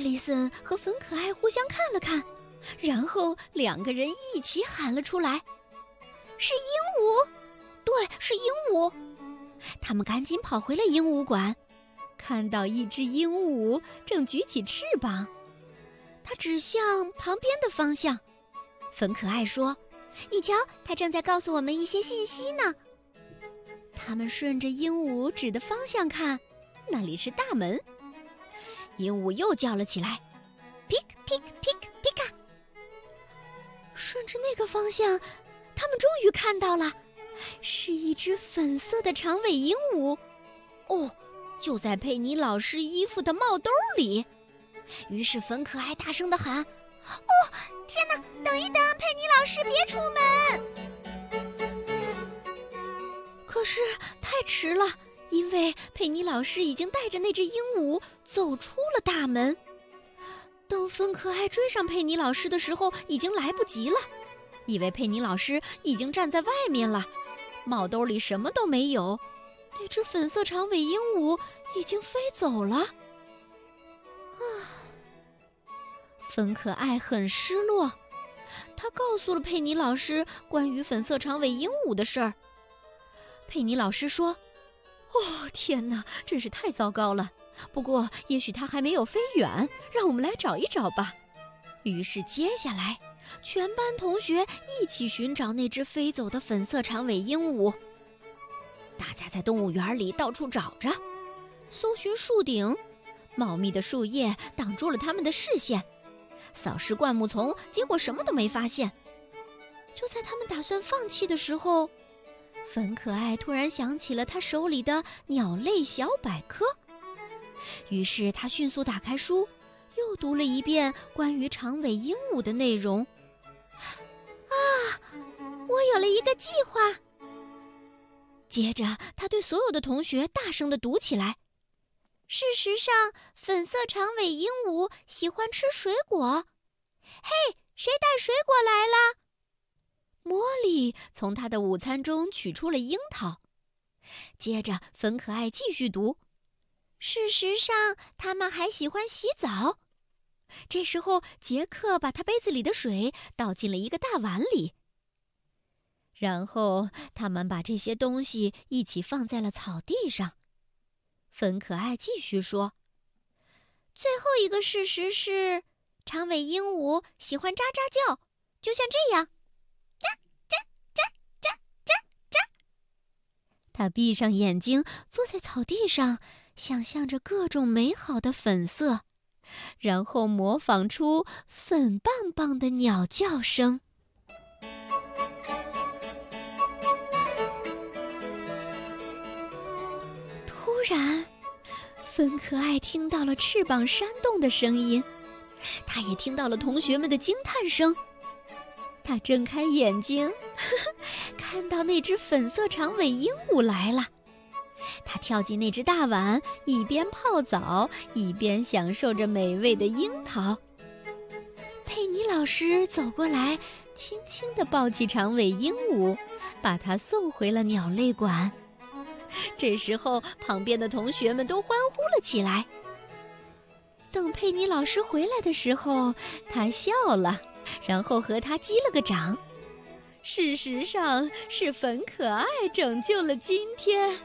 丽森和粉可爱互相看了看，然后2个人一起喊了出来：“是鹦鹉！”对，是鹦鹉。他们赶紧跑回了鹦鹉馆，看到一只鹦鹉正举起翅膀，它指向旁边的方向。粉可爱说：“你瞧，它正在告诉我们一些信息呢。”他们顺着鹦鹉指的方向看，那里是大门。鹦鹉又叫了起来 ：“Pick pick pick pick！” 顺着那个方向，他们终于看到了，是一只粉色的长尾鹦鹉。哦，就在佩妮老师衣服的帽兜里。于是粉可爱大声地喊：“哦，天哪！等一等，佩妮老师，别出门！”可是太迟了，因为佩妮老师已经带着那只鹦鹉走出了大门。等粉可爱追上佩妮老师的时候，已经来不及了，因为佩妮老师已经站在外面了，帽兜里什么都没有，那只粉色长尾鹦鹉已经飞走了。粉可爱很失落，他告诉了佩妮老师关于粉色长尾鹦鹉的事儿。佩妮老师说：“哦，天哪，真是太糟糕了！不过也许它还没有飞远，让我们来找一找吧。”于是接下来，全班同学一起寻找那只飞走的粉色长尾鹦鹉。大家在动物园里到处找着，搜寻树顶，茂密的树叶挡住了他们的视线，扫视灌木丛，结果什么都没发现。就在他们打算放弃的时候，粉可爱突然想起了他手里的鸟类小百科，于是他迅速打开书，又读了一遍关于长尾鹦鹉的内容。我有了一个计划。接着他对所有的同学大声地读起来：事实上，粉色长尾鹦鹉喜欢吃水果。嘿，谁带水果来了？茉莉从她的午餐中取出了樱桃。接着粉可爱继续读：事实上，它们还喜欢洗澡。这时候杰克把他杯子里的水倒进了一个大碗里，然后他们把这些东西一起放在了草地上。粉可爱继续说：最后一个事实是，长尾鹦鹉喜欢喳喳叫，就像这样，喳喳喳喳喳喳。他闭上眼睛，坐在草地上，想象着各种美好的粉色，然后模仿出粉棒棒的鸟叫声。突然，粉可爱听到了翅膀扇动的声音，他也听到了同学们的惊叹声。他睁开眼睛，看到那只粉色长尾鹦鹉来了。他跳进那只大碗，一边泡澡，一边享受着美味的樱桃。佩妮老师走过来，轻轻地抱起长尾鹦鹉，把它送回了鸟类馆。这时候，旁边的同学们都欢呼了起来。等佩妮老师回来的时候，她笑了，然后和他击了个掌。事实上，是粉可爱拯救了今天。